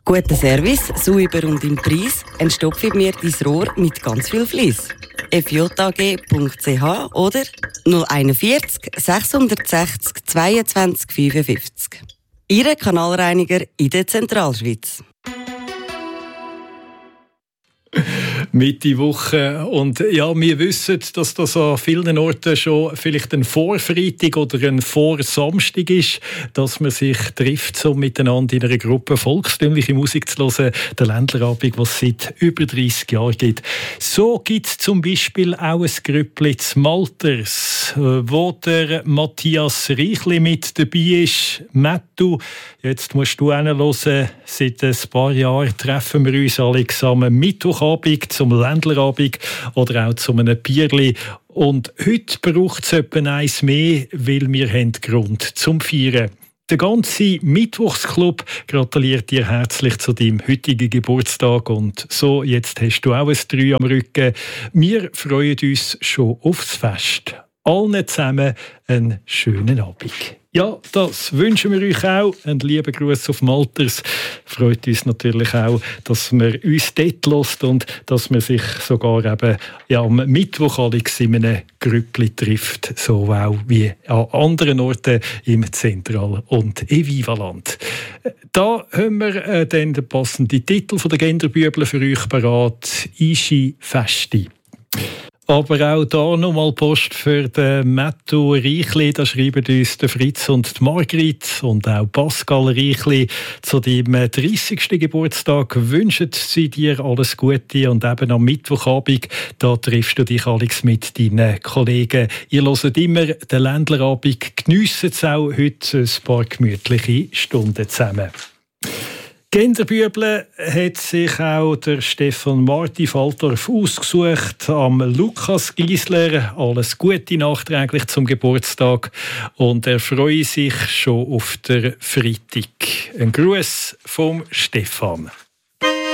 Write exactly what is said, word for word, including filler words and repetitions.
Guter Service, sauber und im Preis, entstopfe mir dein Rohr mit ganz viel Fleiss. f j a g punkt c h oder null einundvierzig sechshundertsechzig zweiundzwanzig fünfundfünfzig. Ihre Kanalreiniger in der Zentralschweiz. Mitte Woche. Und ja, wir wissen, dass das an vielen Orten schon vielleicht ein Vorfreitag oder ein Vorsamstag ist, dass man sich trifft, um miteinander in einer Gruppe volkstümliche Musik zu hören. Der Ländlerabend, was es seit über dreissig Jahren gibt. So gibt es zum Beispiel auch ein Grüppli zu Malters, wo der Matthias Reichli mit dabei ist. Mattu, jetzt musst du hinhören. Seit ein paar Jahren treffen wir uns alle zusammen Mittwochabend zum Ländlerabend oder auch zu einem Bierli. Und heute braucht es etwa eins mehr, weil wir haben Grund zum Feiern. Der ganze Mittwochsclub gratuliert dir herzlich zu deinem heutigen Geburtstag. Und so, jetzt hast du auch ein Drei am Rücken. Wir freuen uns schon aufs Fest. Allen zusammen einen schönen Abend. Ja, das wünschen wir euch auch. Einen lieben Gruß auf Malters. Freut uns natürlich auch, dass man uns dort hört und dass man sich sogar eben ja, am Mittwoch alles in einem Grüppli trifft, so auch wie an anderen Orten im Zentral- und Evivaland. Da haben wir äh, dann den passenden Titel von der Genderbüble für euch parat: Ischi Festi. Aber auch hier nochmal Post für den Mattu Reichli. Da schreiben uns der Fritz und die Margrit und auch Pascal Reichli. Zu deinem dreißigsten Geburtstag wünschen sie dir alles Gute. Und eben am Mittwochabend, da triffst du dich, Alex, mit deinen Kollegen. Ihr hört immer den Ländlerabend. Geniessen es auch heute ein paar gemütliche Stunden zusammen. Genderbüble hat sich auch der Stefan Marti Faltorf ausgesucht am Lukas Giesler. Alles Gute nachträglich zum Geburtstag und er freut sich schon auf den Freitag. Ein Gruß vom Stefan.